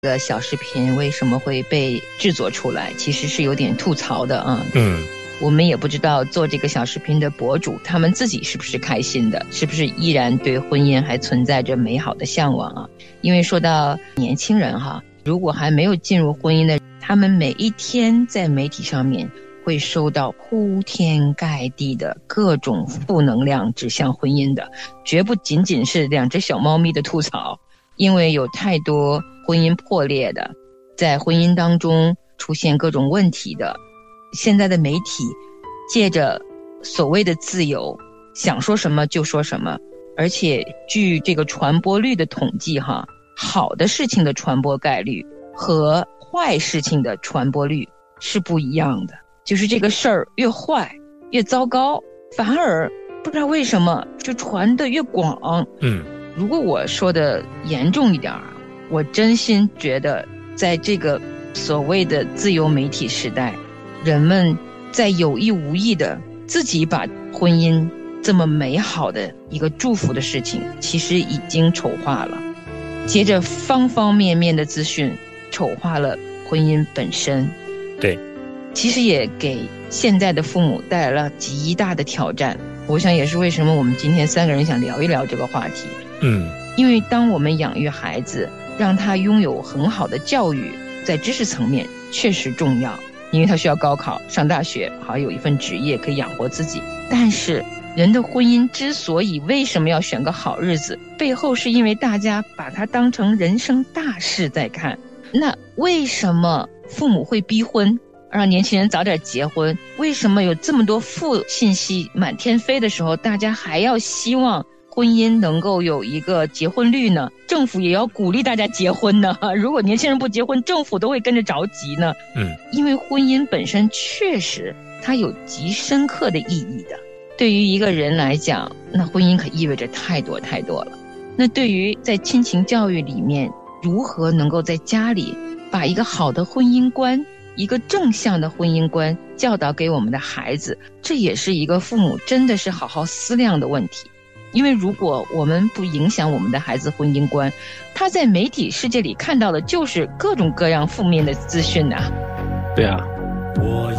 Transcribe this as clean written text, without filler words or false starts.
个小视频为什么会被制作出来，其实是有点吐槽的啊。我们也不知道做这个小视频的博主他们自己是不是开心的，是不是依然对婚姻还存在着美好的向往啊。因为说到年轻人哈，如果还没有进入婚姻的，他们每一天在媒体上面会收到铺天盖地的各种负能量指向婚姻的，绝不仅仅是两只小猫咪的吐槽。因为有太多婚姻破裂的，在婚姻当中出现各种问题的，现在的媒体借着所谓的自由，想说什么就说什么，而且据这个传播率的统计哈，好的事情的传播概率和坏事情的传播率是不一样的，就是这个事儿越坏越糟糕，反而不知道为什么就传得越广。如果我说的严重一点，我真心觉得在这个所谓的自由媒体时代，人们在有意无意的自己把婚姻这么美好的一个祝福的事情其实已经丑化了，接着方方面面的资讯丑化了婚姻本身。 对， 其实也给现在的父母带来了极大的挑战。我想也是为什么我们今天三个人想聊一聊这个话题。因为当我们养育孩子，让他拥有很好的教育，在知识层面确实重要，因为他需要高考上大学，好有一份职业可以养活自己。但是人的婚姻之所以为什么要选个好日子，背后是因为大家把它当成人生大事在看。那为什么父母会逼婚，让年轻人早点结婚？为什么有这么多负信息满天飞的时候，大家还要希望婚姻能够有一个结婚率呢？政府也要鼓励大家结婚呢。如果年轻人不结婚，政府都会跟着着急呢。因为婚姻本身确实它有极深刻的意义的。对于一个人来讲，那婚姻可意味着太多太多了。那对于在亲情教育里面，如何能够在家里把一个好的婚姻观，一个正向的婚姻观教导给我们的孩子，这也是一个父母真的是好好思量的问题。因为如果我们不影响我们的孩子婚姻观，他在媒体世界里看到的就是各种各样负面的资讯啊。 对啊， 我